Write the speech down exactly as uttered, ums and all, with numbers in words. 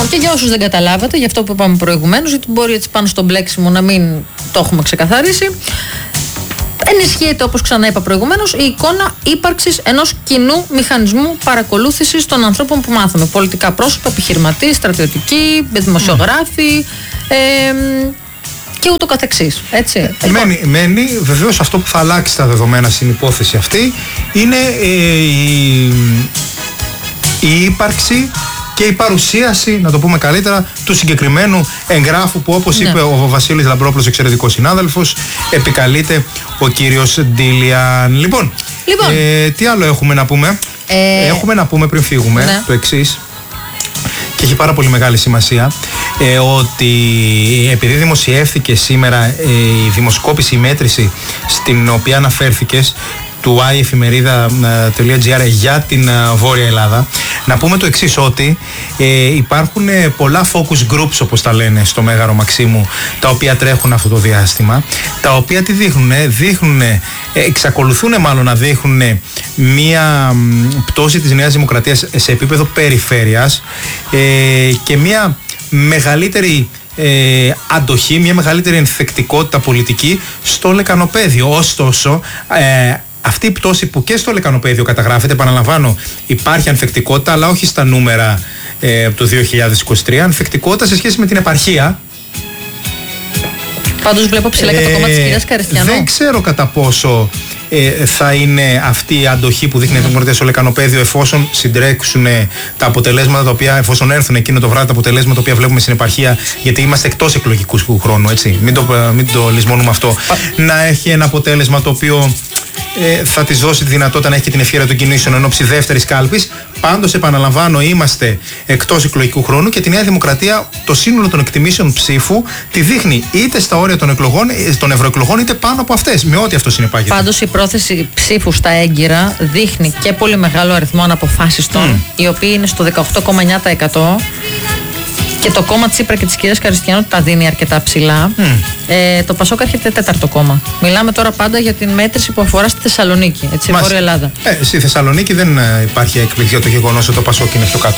Λοιπόν, και για όσους δεν καταλάβατε, για αυτό που είπαμε προηγουμένως, γιατί μπορεί έτσι πάνω στο μπλέξιμο να μην το έχουμε ξεκαθαρίσει. Ενισχύεται, όπως ξανά είπα προηγουμένως, η εικόνα ύπαρξης ενός κοινού μηχανισμού παρακολούθησης των ανθρώπων που μάθαμε. Πολιτικά πρόσωπα, επιχειρηματίες, στρατιωτικοί, δημοσιογράφοι ε, και ούτω καθεξής. Έτσι. Μένει, μένει βεβαίως αυτό που θα αλλάξει τα δεδομένα στην υπόθεση αυτή είναι ε, η, η ύπαρξη και η παρουσίαση, να το πούμε καλύτερα, του συγκεκριμένου εγγράφου που, όπως ναι. είπε ο Βασίλης Λαμπρόπουλος, εξαιρετικός συνάδελφος, επικαλείται ο κύριος Ντίλιαν. Λοιπόν, λοιπόν. Ε, τι άλλο έχουμε να πούμε. Ε... Έχουμε να πούμε πριν φύγουμε ναι. το εξής, και έχει πάρα πολύ μεγάλη σημασία, ε, ότι επειδή δημοσιεύθηκε σήμερα ε, η δημοσκόπηση, η μέτρηση στην οποία αναφέρθηκες, του άι εφημερίδα τελεία τζι άρ για την Βόρεια Ελλάδα, να πούμε το εξής, ότι ε, υπάρχουν πολλά focus groups, όπως τα λένε στο Μέγαρο Μαξίμου, τα οποία τρέχουν αυτό το διάστημα, τα οποία τι δείχνουν, δείχνουν ε, εξακολουθούν μάλλον να δείχνουν μία πτώση της Νέας Δημοκρατίας σε επίπεδο περιφέρειας ε, και μία μεγαλύτερη Ε, αντοχή, μια μεγαλύτερη ενθεκτικότητα πολιτική στο λεκανοπέδιο. Ωστόσο, ε, αυτή η πτώση που και στο λεκανοπέδιο καταγράφεται, επαναλαμβάνω, υπάρχει ανθεκτικότητα, αλλά όχι στα νούμερα ε, από το δύο χιλιάδες είκοσι τρία, ανθεκτικότητα σε σχέση με την επαρχία. Πάντως βλέπω ψηλά και το κόμμα της κυρίας Καριστιανού. Δεν ξέρω κατά πόσο ε, θα είναι αυτή η αντοχή που δείχνει η Δημοκρατία στο λεκανοπέδιο, εφόσον συντρέξουν τα αποτελέσματα τα οποία, εφόσον έρθουν εκείνο το βράδυ τα αποτελέσματα τα οποία βλέπουμε στην επαρχία, γιατί είμαστε εκτός εκλογικού χρόνου, έτσι. Μην το, μην το λησμονούμε αυτό. Να έχει ένα αποτέλεσμα το οποίο ε, θα της δώσει τη δυνατότητα να έχει και την ευχέρεια των κινήσεων εν ώψη δεύτερης κάλπης. Πάντως, επαναλαμβάνω, είμαστε εκτός εκλογικού χρόνου και τη Νέα Δημοκρατία το σύνολο των εκτιμήσεων ψήφου τη δείχνει είτε στα όρια των, εκλογών, των ευρωεκλογών, είτε πάνω από αυτές, με ό,τι αυτό συνεπάγεται. Πάντως, η πρόθεση ψήφου στα έγκυρα δείχνει και πολύ μεγάλο αριθμό αναποφάσιστων, mm. οι οποίοι είναι στο δεκαοκτώ κόμμα εννιά τοις εκατό. Και το κόμμα Τσίπρα και της κυρίας Καριστιανού τα δίνει αρκετά ψηλά. Mm. Ε, το Πασόκ έρχεται τέταρτο κόμμα. Μιλάμε τώρα πάντα για την μέτρηση που αφορά στη Θεσσαλονίκη, έτσι, Βόρεια Ελλάδα. Ε, στη Θεσσαλονίκη δεν υπάρχει έκπληξη για το γεγονός ότι το Πασόκ είναι πιο κάτω.